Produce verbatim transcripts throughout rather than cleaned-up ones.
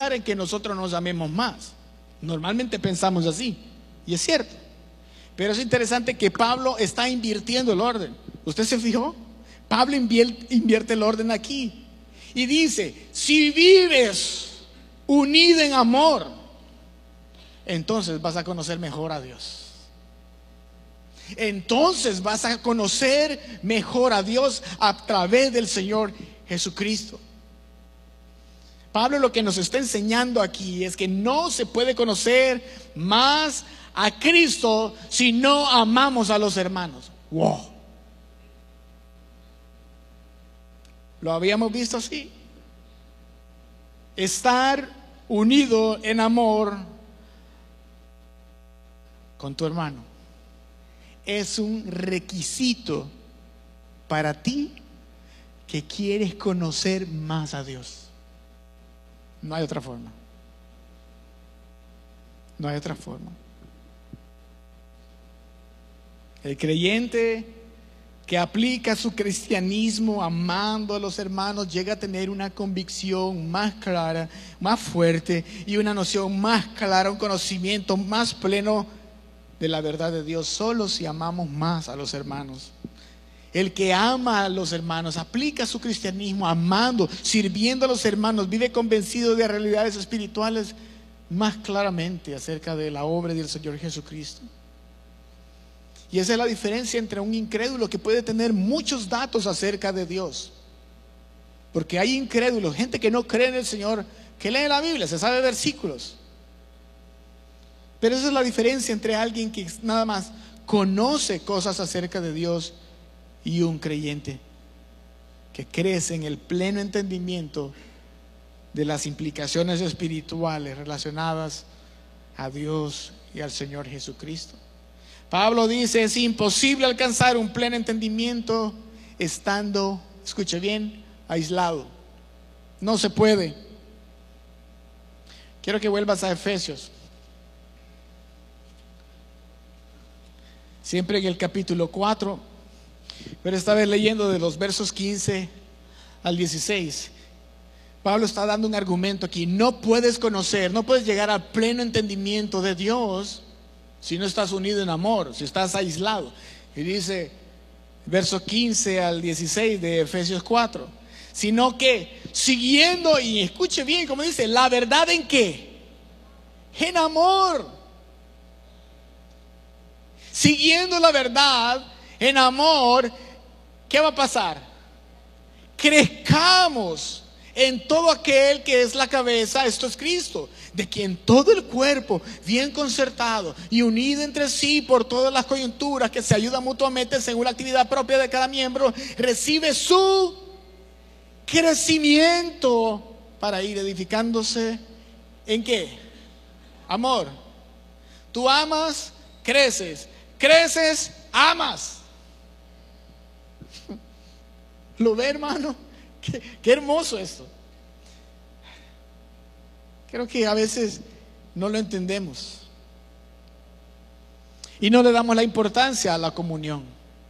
pensar en que nosotros nos amemos más. Normalmente pensamos así, y es cierto. Pero es interesante que Pablo está invirtiendo el orden. ¿Usted se fijó? Pablo invierte el orden aquí. Y dice, si vives unido en amor, entonces vas a conocer mejor a Dios. Entonces vas a conocer mejor a Dios a través del Señor Jesucristo. Pablo lo que nos está enseñando aquí es que no se puede conocer más a Cristo si no amamos a los hermanos. Wow. ¿Lo habíamos visto así? Estar unido en amor con tu hermano es un requisito para ti que quieres conocer más a Dios. No hay otra forma. No hay otra forma. El creyente que aplica su cristianismo amando a los hermanos llega a tener una convicción más clara, más fuerte, y una noción más clara, un conocimiento más pleno de la verdad de Dios, solo si amamos más a los hermanos. El que ama a los hermanos, aplica su cristianismo amando, sirviendo a los hermanos, vive convencido de realidades espirituales más claramente acerca de la obra del Señor Jesucristo. Y esa es la diferencia entre un incrédulo que puede tener muchos datos acerca de Dios. Porque hay incrédulos, gente que no cree en el Señor, que lee la Biblia, se sabe versículos. Pero esa es la diferencia entre alguien que nada más conoce cosas acerca de Dios y un creyente que crece en el pleno entendimiento de las implicaciones espirituales relacionadas a Dios y al Señor Jesucristo. Pablo dice, es imposible alcanzar un pleno entendimiento estando, escuche bien, aislado. No se puede. Quiero que vuelvas a Efesios. Siempre en el capítulo cuatro, pero esta vez leyendo de los versos quince al dieciséis. Pablo está dando un argumento aquí. No puedes conocer, no puedes llegar al pleno entendimiento de Dios si no estás unido en amor, si estás aislado. Y dice, verso quince al dieciséis de Efesios cuatro, sino que siguiendo, y escuche bien como dice, la verdad en qué, en amor, siguiendo la verdad en amor, ¿qué va a pasar? Crezcamos en todo aquel que es la cabeza, esto es Cristo, de quien todo el cuerpo, bien concertado y unido entre sí por todas las coyunturas que se ayudan mutuamente según la actividad propia de cada miembro, recibe su crecimiento para ir edificándose. ¿En qué? Amor. Tú amas, creces. Creces, amas. ¿Lo ve, hermano? Qué, qué hermoso esto. Creo que a veces no lo entendemos y no le damos la importancia a la comunión.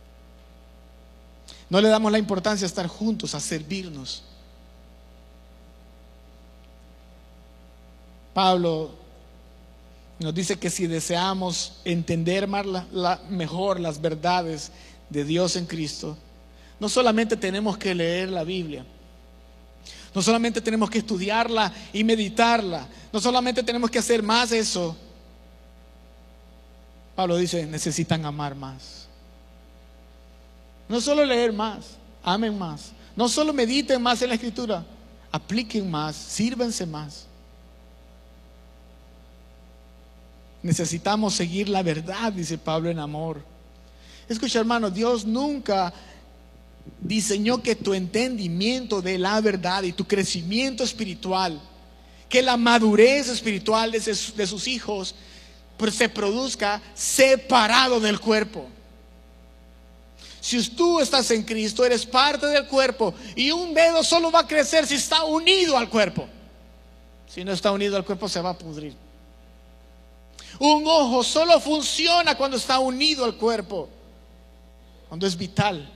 No le damos la importancia a estar juntos, a servirnos. Pablo nos dice que si deseamos entender más la, la, mejor las verdades de Dios en Cristo, no solamente tenemos que leer la Biblia, no solamente tenemos que estudiarla y meditarla, no solamente tenemos que hacer más eso. Pablo dice, necesitan amar más. No solo leer más, amen más. No solo mediten más en la Escritura, apliquen más, sírvanse más. Necesitamos seguir la verdad, dice Pablo, en amor. Escucha, hermano, Dios nunca diseñó que tu entendimiento de la verdad y tu crecimiento espiritual, que la madurez espiritual de sus, de sus hijos pues se produzca separado del cuerpo. Si tú estás en Cristo, eres parte del cuerpo, y un dedo solo va a crecer si está unido al cuerpo. Si no está unido al cuerpo, se va a pudrir. Un ojo solo funciona cuando está unido al cuerpo, cuando es vital,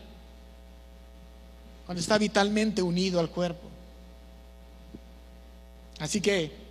cuando está vitalmente unido al cuerpo. Así que